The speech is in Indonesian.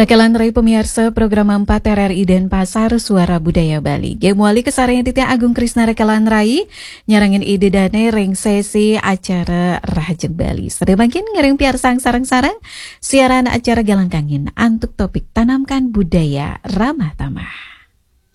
Rakalan Rai pemirsa program 4 RRI dan Pasar Suara Budaya Bali. Gemuali kesarian titik Agung Krisna Rakalan Rai nyarangin ide dane ring sesi acara Rajeng Bali. Sedemakin ngering piar sarang-sarang siaran acara Galang Kangin antuk topik tanamkan budaya ramah tamah.